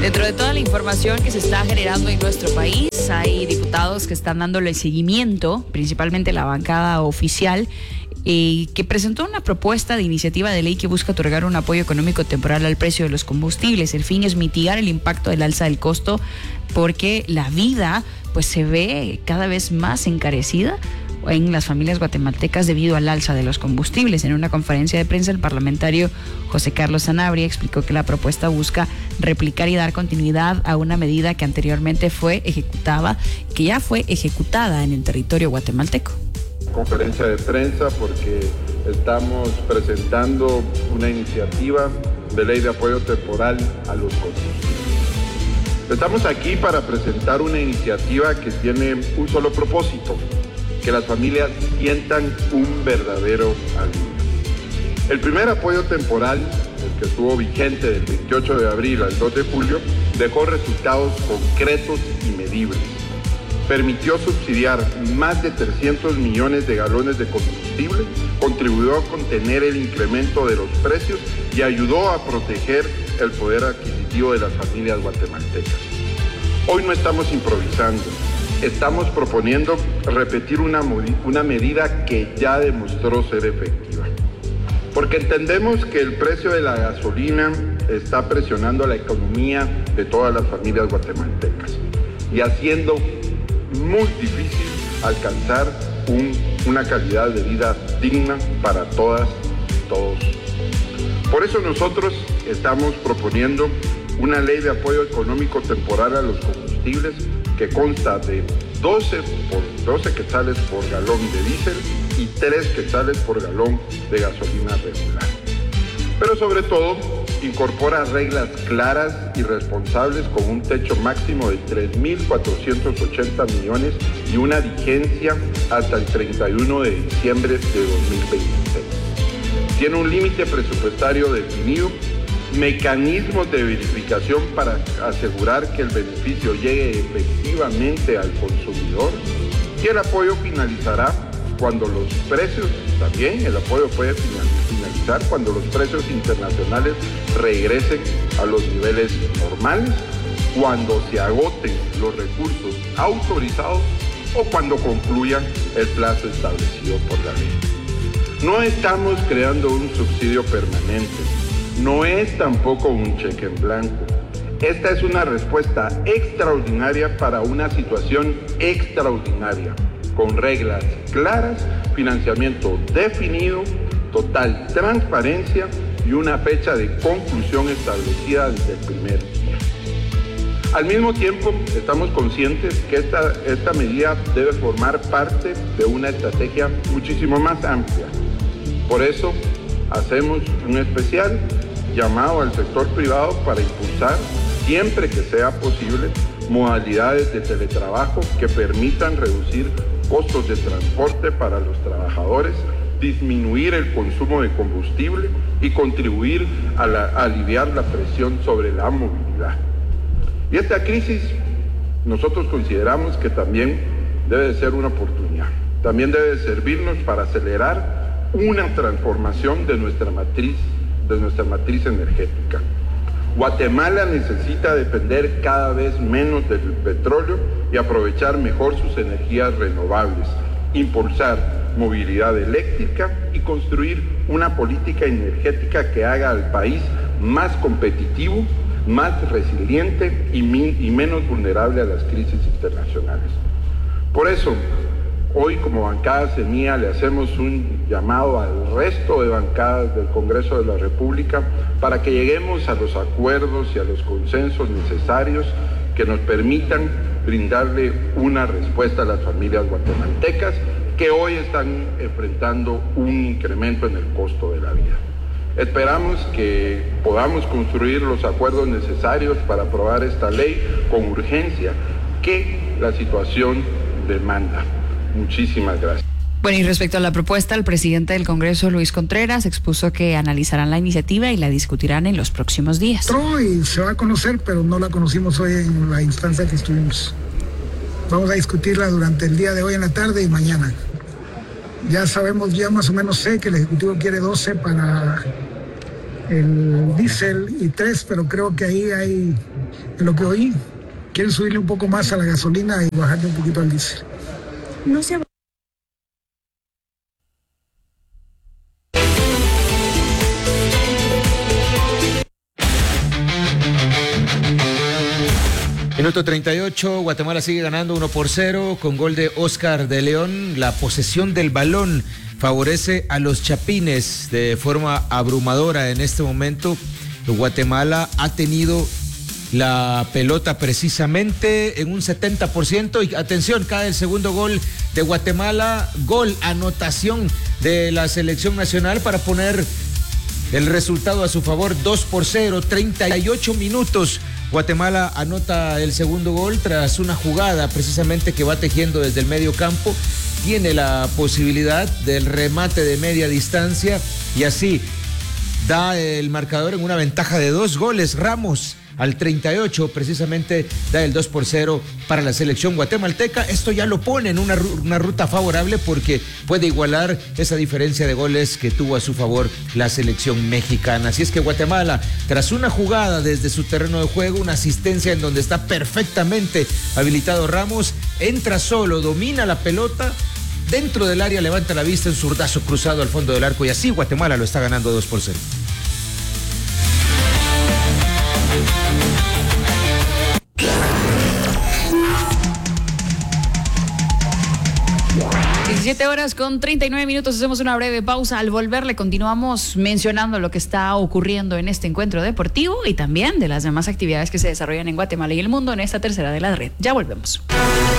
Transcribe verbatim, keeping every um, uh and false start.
Dentro de toda la información que se está generando en nuestro país, hay diputados que están dándole seguimiento, principalmente la bancada oficial, eh, que presentó una propuesta de iniciativa de ley que busca otorgar un apoyo económico temporal al precio de los combustibles. El fin es mitigar el impacto del alza del costo, porque la vida pues se ve cada vez más encarecida en las familias guatemaltecas debido al alza de los combustibles. En una conferencia de prensa, el parlamentario José Carlos Sanabria explicó que la propuesta busca replicar y dar continuidad a una medida que anteriormente fue ejecutada, que ya fue ejecutada en el territorio guatemalteco. Conferencia de prensa porque estamos presentando una iniciativa de ley de apoyo temporal a los combustibles. Estamos aquí para presentar una iniciativa que tiene un solo propósito: que las familias sientan un verdadero alivio. El primer apoyo temporal, el que estuvo vigente del veintiocho de abril al dos de julio, dejó resultados concretos y medibles. Permitió subsidiar más de trescientos millones de galones de combustible, contribuyó a contener el incremento de los precios y ayudó a proteger el poder adquisitivo de las familias guatemaltecas. Hoy no estamos improvisando. Estamos proponiendo repetir una, una medida que ya demostró ser efectiva. Porque entendemos que el precio de la gasolina está presionando la economía de todas las familias guatemaltecas y haciendo muy difícil alcanzar un, una calidad de vida digna para todas y todos. Por eso nosotros estamos proponiendo una ley de apoyo económico temporal a los combustibles que consta de doce, por, doce quetzales por galón de diésel y tres quetzales por galón de gasolina regular. Pero sobre todo, incorpora reglas claras y responsables con un techo máximo de tres mil cuatrocientos ochenta millones y una vigencia hasta el treinta y uno de diciembre de dos mil veintiséis. Tiene un límite presupuestario definido, mecanismos de verificación para asegurar que el beneficio llegue efectivamente al consumidor, y el apoyo finalizará cuando los precios, también el apoyo puede finalizar cuando los precios internacionales regresen a los niveles normales, cuando se agoten los recursos autorizados o cuando concluya el plazo establecido por la ley. No estamos creando un subsidio permanente. No es tampoco un cheque en blanco. Esta es una respuesta extraordinaria para una situación extraordinaria, con reglas claras, financiamiento definido, total transparencia y una fecha de conclusión establecida desde el primer día. Al mismo tiempo, estamos conscientes que esta, esta medida debe formar parte de una estrategia muchísimo más amplia. Por eso, hacemos un especial llamado al sector privado para impulsar, siempre que sea posible, modalidades de teletrabajo que permitan reducir costos de transporte para los trabajadores, disminuir el consumo de combustible y contribuir a, la, a aliviar la presión sobre la movilidad. Y esta crisis nosotros consideramos que también debe de ser una oportunidad. También debe de servirnos para acelerar una transformación de nuestra matriz de nuestra matriz energética. Guatemala necesita depender cada vez menos del petróleo y aprovechar mejor sus energías renovables, impulsar movilidad eléctrica y construir una política energética que haga al país más competitivo, más resiliente y, mi, y menos vulnerable a las crisis internacionales. Por eso, hoy como bancada Semilla le hacemos un llamado al resto de bancadas del Congreso de la República para que lleguemos a los acuerdos y a los consensos necesarios que nos permitan brindarle una respuesta a las familias guatemaltecas que hoy están enfrentando un incremento en el costo de la vida. Esperamos que podamos construir los acuerdos necesarios para aprobar esta ley con urgencia que la situación demanda. Muchísimas gracias. Bueno, y respecto a la propuesta, el presidente del Congreso, Luis Contreras, expuso que analizarán la iniciativa y la discutirán en los próximos días. Y se va a conocer, pero no la conocimos hoy en la instancia que estuvimos. Vamos a discutirla durante el día de hoy en la tarde y mañana. Ya sabemos, ya más o menos sé que el Ejecutivo quiere doce para el diésel y tres, pero creo que ahí hay, en lo que oí, quieren subirle un poco más a la gasolina y bajarle un poquito al diésel. No se Minuto treinta y ocho, Guatemala sigue ganando uno por cero con gol de Oscar de León. La posesión del balón favorece a los chapines de forma abrumadora en este momento. Guatemala ha tenido la pelota precisamente en un setenta por ciento y atención, cae el segundo gol de Guatemala, gol, anotación de la selección nacional para poner el resultado a su favor, dos por cero, treinta y ocho minutos. Guatemala anota el segundo gol tras una jugada precisamente que va tejiendo desde el medio campo. Tiene la posibilidad del remate de media distancia y así da el marcador en una ventaja de dos goles. Ramos al treinta y ocho precisamente da el dos por cero para la selección guatemalteca. Esto ya lo pone en una, una ruta favorable porque puede igualar esa diferencia de goles que tuvo a su favor la selección mexicana. Así es que Guatemala, tras una jugada desde su terreno de juego, una asistencia en donde está perfectamente habilitado Ramos, entra solo, domina la pelota, dentro del área levanta la vista, un zurdazo cruzado al fondo del arco y así Guatemala lo está ganando dos por cero. diecisiete horas con treinta y nueve minutos, hacemos una breve pausa. Al volver le continuamos mencionando lo que está ocurriendo en este encuentro deportivo y también de las demás actividades que se desarrollan en Guatemala y el mundo en esta tercera de la red. Ya volvemos.